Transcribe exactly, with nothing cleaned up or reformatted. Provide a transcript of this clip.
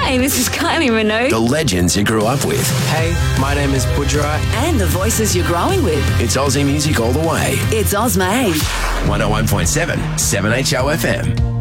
Hey, this is Kylie Minogue. The legends you grew up with. Hey, my name is Budra. And the voices you're growing with. It's Aussie music all the way. It's Ozma. one oh one point seven, seven H O F M.